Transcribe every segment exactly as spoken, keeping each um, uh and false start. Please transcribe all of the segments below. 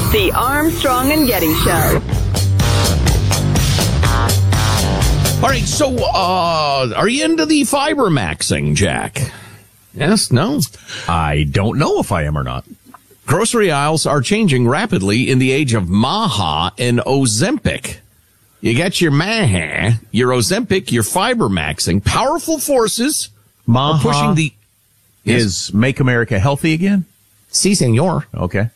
The Armstrong and Getty Show. All right, so uh, are you into the fiber maxing, Jack? Yes? No? I don't know if I am or not. Grocery aisles are changing rapidly in the age of Maha and Ozempic. You got your Maha, your Ozempic, your fiber maxing. Powerful forces Maha are pushing the... Is Make America Healthy again? Si, senor. Okay.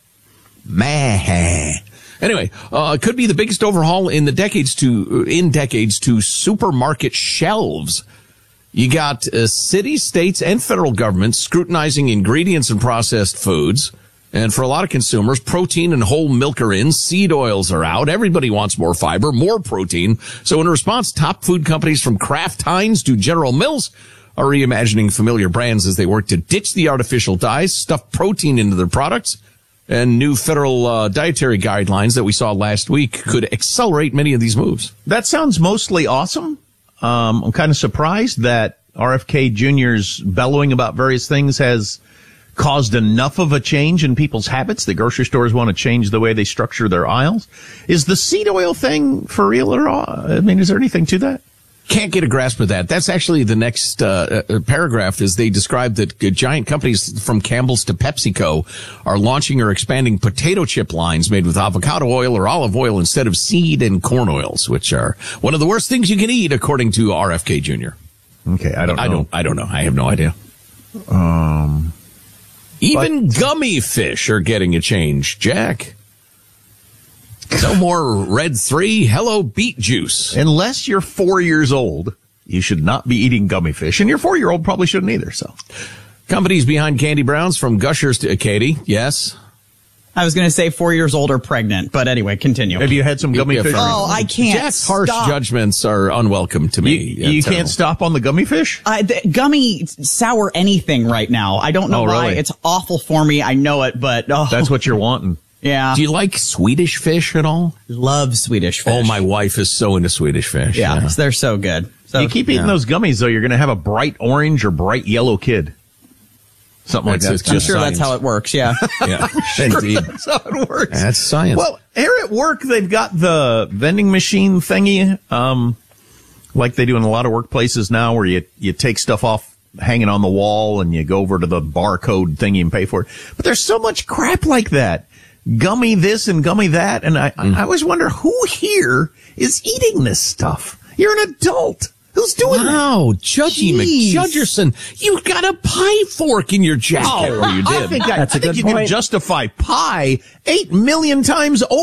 Maha. Anyway, uh, it could be the biggest overhaul in the decades to, in decades to supermarket shelves. You got uh, cities, states, and federal governments scrutinizing ingredients and processed foods. And for a lot of consumers, protein and whole milk are in, seed oils are out. Everybody wants more fiber, more protein. So in response, top food companies from Kraft Heinz to General Mills are reimagining familiar brands as they work to ditch the artificial dyes, stuff protein into their products. And new federal uh, dietary guidelines that we saw last week could accelerate many of these moves. That sounds mostly awesome. Um, I'm kind of surprised that R F K Junior's bellowing about various things has caused enough of a change in people's habits that grocery stores want to change the way they structure their aisles. Is the seed oil thing for real or all? I mean, is there anything to that? Can't get a grasp of that. That's actually the next uh, paragraph, as they describe that giant companies from Campbell's to PepsiCo are launching or expanding potato chip lines made with avocado oil or olive oil instead of seed and corn oils, which are one of the worst things you can eat, according to R F K Junior Okay, I don't know. I don't, I don't know. I have no idea. Um, Even but, gummy fish are getting a change, Jack. No more Red three, hello beet juice. Unless you're four years old, you should not be eating gummy fish. And your four-year-old probably shouldn't either, so. Companies behind Candy Browns, from Gushers to uh, Katie, yes? I was going to say four years old or pregnant, but anyway, continue. Have you had some gummy Yeah, fish? Oh, I can't Jack's harsh stop. judgments are unwelcome to me. You, you can't stop on the gummy fish? Uh, the gummy sour anything right now. I don't know Oh, why. really? It's awful for me. I know it, but oh, That's what you're wanting. yeah. Do you like Swedish fish at all? Love Swedish fish. Oh, my wife is so into Swedish fish. Yeah, they're so good. So, you keep eating yeah. those gummies, though, you're going to have a bright orange or bright yellow kid. Something That's like just- that. I'm just sure science. that's how it works. Yeah. Yeah, indeed. That's how it works. That's science. Well, here at work, they've got the vending machine thingy, um, like they do in a lot of workplaces now, where you, you take stuff off hanging on the wall and you go over to the barcode thingy and pay for it. But there's so much crap like that. Gummy this and gummy that. And I, Mm. I always wonder who here is eating this stuff. You're an adult. Who's doing that? Wow, Judgy Jeez. McJudgerson, you got a pie fork in your jacket. Oh, or you did. I think, I, That's I a think good you can point. justify pie eight million times over.